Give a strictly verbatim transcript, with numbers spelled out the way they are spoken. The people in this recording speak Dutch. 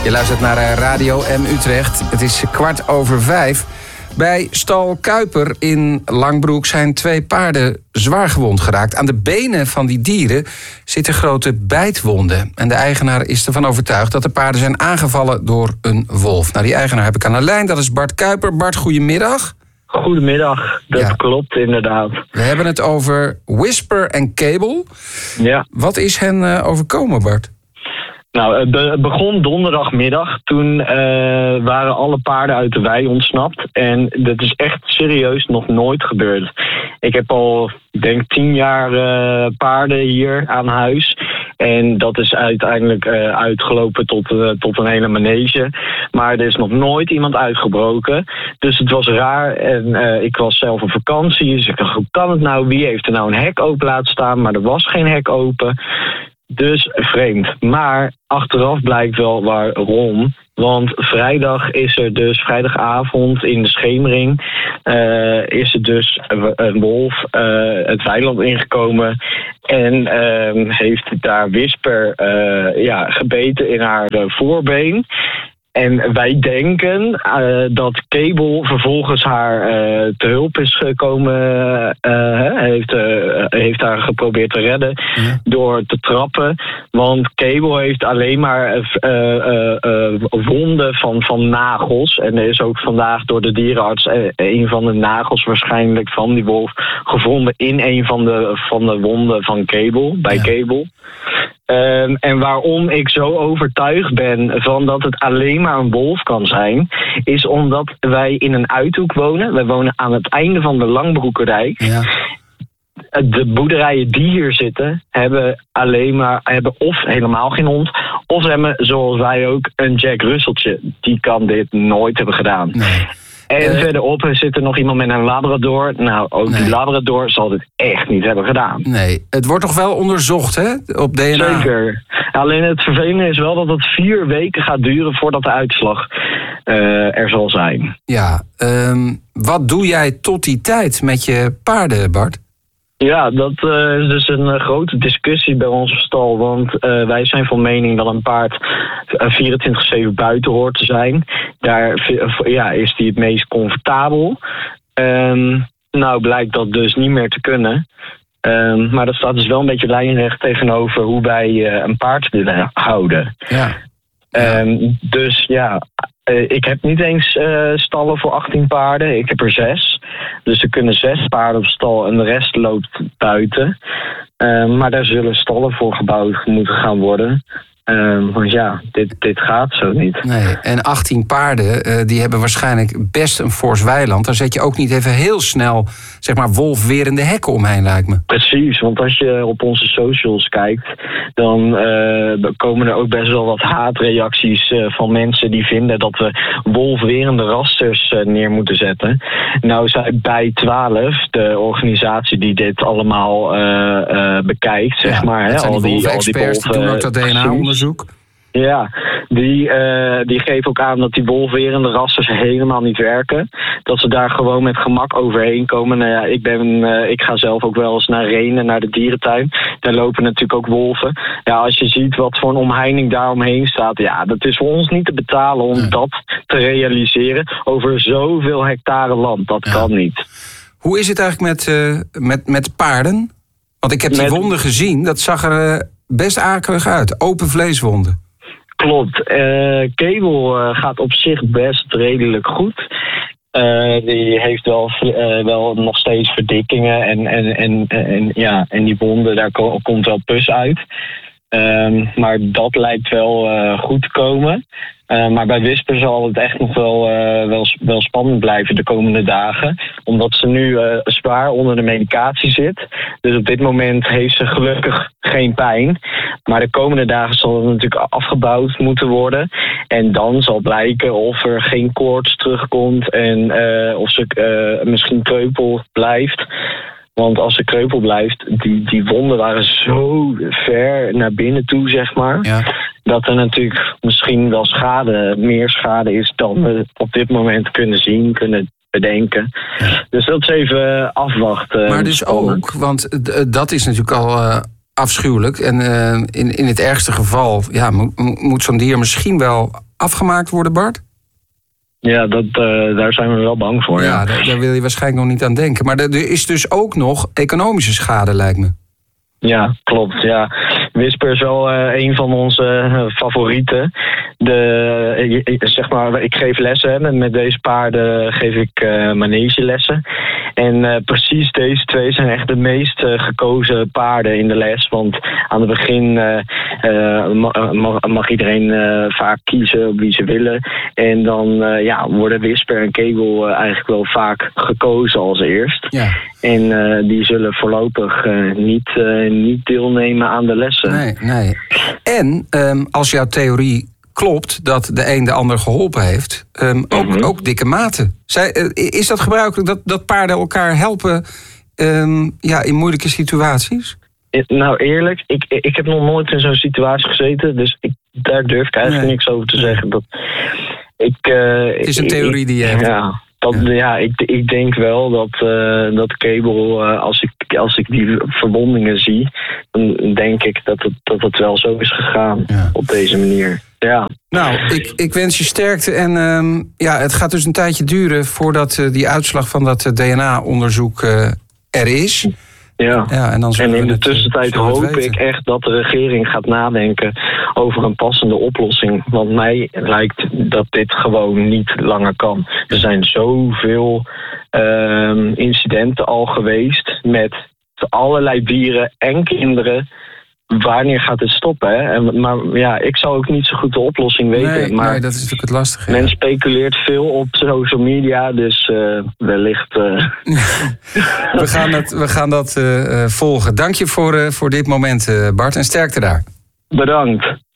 Je luistert naar Radio M Utrecht. Het is kwart over vijf. Bij stal Kuiper in Langbroek zijn twee paarden zwaar gewond geraakt. Aan de benen van die dieren zitten grote bijtwonden. En de eigenaar is ervan overtuigd dat de paarden zijn aangevallen door een wolf. Nou, die eigenaar heb ik aan de lijn, dat is Bart Kuiper. Bart, goedemiddag. Goedemiddag, dat ja. klopt inderdaad. We hebben het over Whisper en Cable. Ja. Wat is hen uh, overkomen, Bart? Nou, het begon donderdagmiddag. Toen uh, waren alle paarden uit de wei ontsnapt. En dat is echt serieus nog nooit gebeurd. Ik heb al, denk tien jaar uh, paarden hier aan huis. En dat is uiteindelijk uh, uitgelopen tot, uh, tot een hele manege. Maar er is nog nooit iemand uitgebroken. Dus het was raar. En uh, ik was zelf op vakantie. Dus ik dacht, hoe kan het nou? Wie heeft er nou een hek open laten staan? Maar er was geen hek open. Dus vreemd. Maar achteraf blijkt wel waarom. Want vrijdag is er dus, vrijdagavond in de schemering, uh, is er dus een wolf uh, het weiland ingekomen. En uh, heeft daar Whisper uh, ja, gebeten in haar uh, voorbeen. En wij denken uh, dat Cable vervolgens haar uh, te hulp is gekomen. Uh, heeft, uh, heeft haar geprobeerd te redden ja. door te trappen. Want Cable heeft alleen maar uh, uh, uh, wonden van, van nagels. En er is ook vandaag door de dierenarts uh, een van de nagels waarschijnlijk van die wolf gevonden in een van de, van de wonden van Cable, bij ja. Cable. Um, en waarom ik zo overtuigd ben van dat het alleen maar een wolf kan zijn, is omdat wij in een uithoek wonen. Wij wonen aan het einde van de Langbroekerij. Ja. De boerderijen die hier zitten, hebben alleen maar hebben of helemaal geen hond, of ze hebben, zoals wij ook, een Jack Russelltje. Die kan dit nooit hebben gedaan. Nee. En uh, verderop zit er nog iemand met een Labrador. Nou, ook nee. die Labrador zal dit echt niet hebben gedaan. Nee, het wordt toch wel onderzocht, hè? Op D N A? Zeker. Alleen het vervelende is wel dat het vier weken gaat duren voordat de uitslag uh, er zal zijn. Ja, um, wat doe jij tot die tijd met je paarden, Bart? Ja, dat uh, is dus een uh, grote discussie bij onze stal. Want uh, wij zijn van mening dat een paard uh, vierentwintig zeven buiten hoort te zijn. Daar uh, ja, is die het meest comfortabel. Um, nou blijkt dat dus niet meer te kunnen. Um, maar dat staat dus wel een beetje lijnrecht tegenover hoe wij uh, een paard willen houden. Ja. Ja. Um, dus ja, uh, ik heb niet eens uh, stallen voor achttien paarden. Ik heb er zes. Dus er kunnen zes paarden op stal en de rest loopt buiten. Uh, maar daar zullen stallen voor gebouwd moeten gaan worden. Uh, want ja, dit, dit gaat zo niet. Nee, en achttien paarden, uh, die hebben waarschijnlijk best een fors weiland. Daar zet je ook niet even heel snel, zeg maar, wolfwerende hekken omheen, lijkt me. Precies, want als je op onze socials kijkt, dan uh, komen er ook best wel wat haatreacties uh, van mensen die vinden dat we wolfwerende rasters uh, neer moeten zetten. Nou, zij bij twaalf, de organisatie die dit allemaal uh, uh, bekijkt, zeg ja, maar. Hè, al die, die experts die doen ook dat D N A-onderzoek. Ja, die, uh, die geven ook aan dat die wolfwerende rasters helemaal niet werken. Dat ze daar gewoon met gemak overheen komen. Nou ja, ik, ben, uh, ik ga zelf ook wel eens naar Renen, naar de dierentuin. Daar lopen natuurlijk ook wolven. Ja, als je ziet wat voor een omheining daar omheen staat, ja, dat is voor ons niet te betalen om ja. dat te realiseren over zoveel hectare land. Dat ja. kan niet. Hoe is het eigenlijk met, uh, met, met paarden? Want ik heb die met... wonden gezien, dat zag er uh, best akelig uit. Open vleeswonden. Klopt. Uh, Cable uh, gaat op zich best redelijk goed. Uh, die heeft wel, uh, wel nog steeds verdikkingen. En, en, en, en, ja, en die wonden, daar ko- komt wel pus uit. Um, maar dat lijkt wel uh, goed te komen. Uh, maar bij Whisper zal het echt nog wel, uh, wel, wel spannend blijven de komende dagen. Omdat ze nu uh, zwaar onder de medicatie zit. Dus op dit moment heeft ze gelukkig geen pijn. Maar de komende dagen zal het natuurlijk afgebouwd moeten worden. En dan zal blijken of er geen koorts terugkomt. En uh, of ze uh, misschien kreupel blijft. Want als ze kreupel blijft, die, die wonden waren zo ver naar binnen toe, zeg maar. Ja. Dat er natuurlijk misschien wel schade, meer schade is dan we op dit moment kunnen zien, kunnen bedenken. Ja. Dus dat is even afwachten. Maar dus ook, want dat is natuurlijk al uh, afschuwelijk. En uh, in, in het ergste geval ja, moet, moet zo'n dier misschien wel afgemaakt worden, Bart? Ja, dat, uh, daar zijn we wel bang voor. Ja, ja. Daar, daar wil je waarschijnlijk nog niet aan denken. Maar er is dus ook nog economische schade, lijkt me. Ja, klopt. Ja. Whisper is wel uh, een van onze uh, favorieten. De, uh, zeg maar, ik geef lessen en met deze paarden geef ik uh, manegelessen. En uh, precies deze twee zijn echt de meest uh, gekozen paarden in de les. Want aan het begin uh, uh, mag, mag iedereen uh, vaak kiezen op wie ze willen. En dan uh, ja, worden Whisper en Kegel uh, eigenlijk wel vaak gekozen als eerst. Ja. En uh, die zullen voorlopig uh, niet, uh, niet deelnemen aan de lessen. Nee, nee. En um, als jouw theorie klopt dat de een de ander geholpen heeft, um, ook, mm-hmm. ook dikke maten. Zij, uh, is dat gebruikelijk dat, dat paarden elkaar helpen um, ja, in moeilijke situaties? Nou eerlijk, ik, ik heb nog nooit in zo'n situatie gezeten, dus ik, daar durf ik eigenlijk nee. niks over te zeggen. Dat, ik, uh, Het is een theorie ik, die je hebt. Ja. Dat, ja, ja ik, ik denk wel dat, uh, dat Cable, uh, als, ik, als ik die verbondingen zie, dan denk ik dat het, dat het wel zo is gegaan ja. op deze manier. Ja. Nou, ik, ik wens je sterkte en um, ja, het gaat dus een tijdje duren voordat uh, die uitslag van dat uh, D N A-onderzoek uh, er is. Ja, ja en, dan en in de het, tussentijd hoop ik echt dat de regering gaat nadenken over een passende oplossing. Want mij lijkt dat dit gewoon niet langer kan. Er zijn zoveel uh, incidenten al geweest met allerlei dieren en kinderen. Wanneer gaat het stoppen? Hè? En, maar ja, ik zou ook niet zo goed de oplossing weten. Nee, maar nee dat is natuurlijk het lastige. Men ja. speculeert veel op social media, dus uh, wellicht... Uh... we gaan dat, we gaan dat uh, volgen. Dank je voor, uh, voor dit moment, uh, Bart, en sterkte daar. Bedankt.